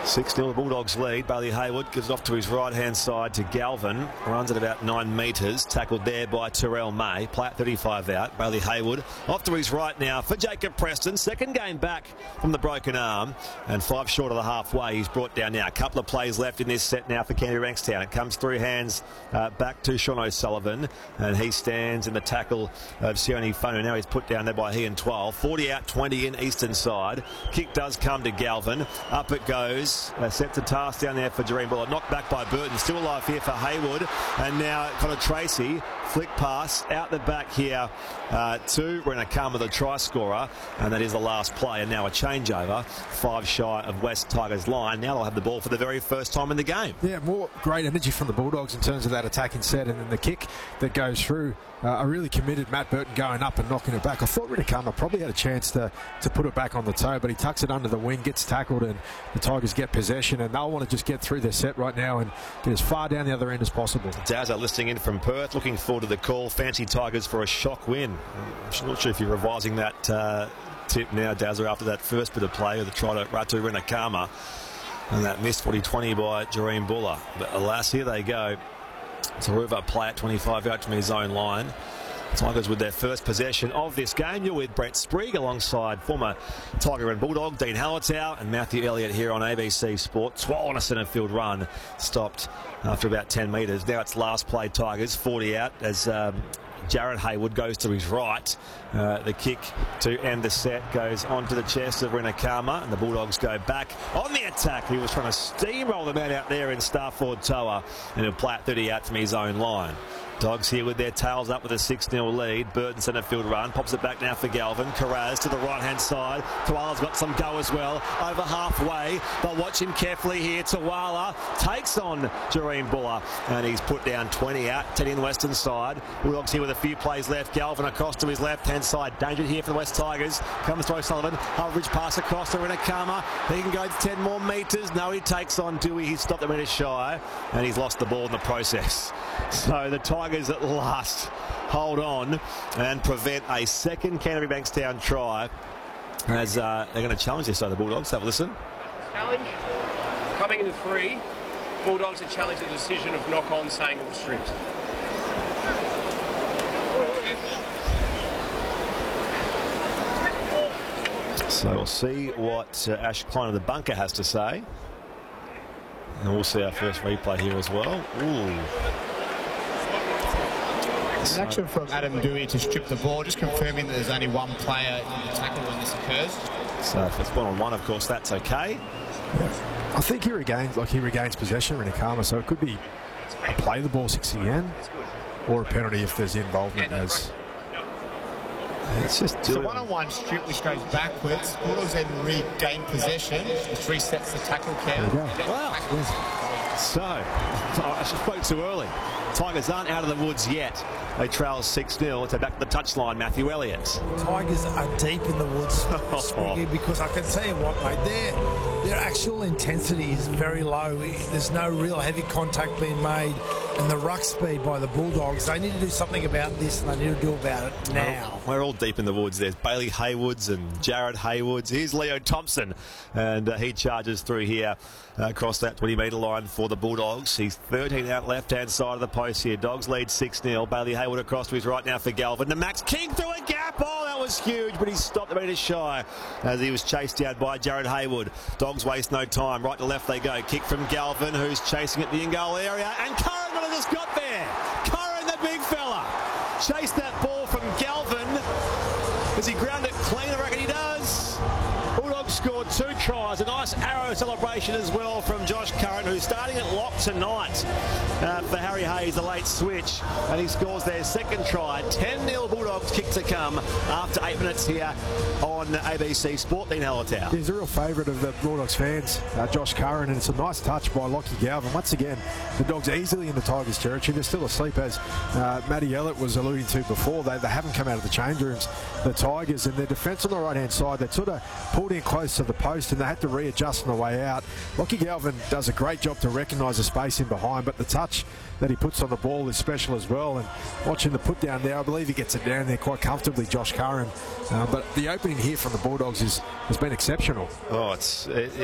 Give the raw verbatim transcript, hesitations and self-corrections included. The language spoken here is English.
six nil, the Bulldogs lead. Bailey Hayward gives it off to his right-hand side to Galvin. Runs at about nine metres. Tackled there by Terrell May. Play at thirty-five out. Bailey Hayward off to his right now for Jacob Preston. Second game back from the broken arm. And five short of the halfway. He's brought down now. A couple of plays left in this set now for Canterbury Bankstown. It comes through hands uh, back to Sean O'Sullivan. And he stands in the tackle of Sione Fonu. Now he's put down there by he and twelve. forty out, twenty in eastern side. Kick does come to Galvin. Up it goes. Uh, set to task down there for Jareen Buller. Knocked back by Burton. Still alive here for Hayward. And now Connor Tracy. Flick pass out the back here uh, to Renakama, the try scorer. And that is the last play. And now a changeover. Five shy of West Tigers line. Now they'll have the ball for the very first time in the game. Yeah, more great energy from the Bulldogs in terms of that attacking set. And then the kick that goes through. Uh, a really committed Matt Burton going up and knocking it back. I thought Renakama probably had a chance to, to put it back on the toe, but he tucks it under the wing, gets tackled, and the Tigers get possession. And they'll want to just get through their set right now and get as far down the other end as possible. Dazza listening in from Perth, looking forward to the call. Fancy Tigers for a shock win. I'm not sure if you're revising that uh, tip now, Dazza, after that first bit of play with the try to Ratu Renakama and that missed forty twenty by Jareen Buller. But alas, here they go. So Ruva play at twenty-five out from his own line. Tigers with their first possession of this game. You're with Brett Sprague alongside former Tiger and Bulldog Dean Hallertau and Matthew Elliott here on A B C Sport. Swallow on a centre field run. Stopped after about ten metres. Now it's last play Tigers. forty out as um, Jared Hayward goes to his right. Uh, the kick to end the set goes onto the chest of Renakama, and the Bulldogs go back on the attack. He was trying to steamroll the man out there in Starford Toa, and he'll play at thirty out from his own line. Dogs here with their tails up with a six nil lead. Burton centre field run. Pops it back now for Galvin. Carraz to the right-hand side. Koala's got some go as well. Over halfway. They'll watch him carefully here. Tawala takes on Jareen Buller. And he's put down twenty out. ten in western side. Bulldogs here with a few plays left. Galvin across to his left-hand side. Danger here for the West Tigers. Comes to O'Sullivan. Average pass across to Renakama. He can go ten more metres. No, he takes on Dewey. He's stopped a metre shy. And he's lost the ball in the process. So the Tigers at last hold on and prevent a second Canterbury Bankstown try as uh, they're going to challenge this. So the Bulldogs, have a listen. Challenge coming into three. Bulldogs are challenging the decision of knock on, saying it was stripped. So we'll see what uh, Ash Klein of the bunker has to say, and we'll see our first replay here as well. Ooh. It's an action from Adam Dewey to strip the ball, just confirming that there's only one player in the tackle when this occurs. So if it's one on one, of course, that's okay. I think he regains, like he regains possession, Renakama, so it could be a play the ball six again, or a penalty if there's involvement. As it's just it's a one-on-one strip which goes backwards. Bulldogs then regain possession, which resets the tackle count. Wow. So I spoke too early. Tigers aren't out of the woods yet. They trail six nil. So back to the touchline, Matthew Elliott. Tigers are deep in the woods, Spiggy, because I can tell you what, mate, their, their actual intensity is very low. There's no real heavy contact being made. And the ruck speed by the Bulldogs, they need to do something about this, and they need to do about it now. Well, we're all deep in the woods. There's Bailey Haywoods and Jared Haywoods. Here's Leo Thompson, and uh, he charges through here uh, across that twenty metre line for the Bulldogs. He's thirteen out left-hand side of the post here. Dogs lead six nil. Bailey Hayward across to his right now for Galvin. The Max King through a gap. Oh, that was huge, but he stopped a metre shy as he was chased down by Jared Hayward. Dogs waste no time. Right to left they go. Kick from Galvin, who's chasing at the in-goal area, and Curran just got there. Curran, the big fella, chased that ball from Galvin. Does he ground it clean? I reckon he does. Bulldogs scored two tries. A nice arrow celebration as well from Josh Curran, who's starting at lock tonight uh, for Harry Hayes, the late switch. And he scores their second try. ten nil Bulldogs kick to come after eight minutes here on A B C Sport. Dean Hallertau. He's a real favourite of the Bulldogs fans, uh, Josh Curran, and it's a nice touch by Lockie Galvin. Once again, the Dogs easily in the Tigers' territory. They're still asleep, as uh, Matty Elliott was alluding to before. They, they haven't come out of the change rooms, the Tigers, and their defence on the right-hand side, they sort of pulled in close to the post and they had to readjust on the way out. Lockie Galvin does a great job to recognise the space in behind, but the touch that he puts on the ball is special as well. And watching the put down there, I believe he gets it down there quite comfortably, Josh Curran. Uh, but the opening here from the Bulldogs is, has been exceptional. Oh, it's... It,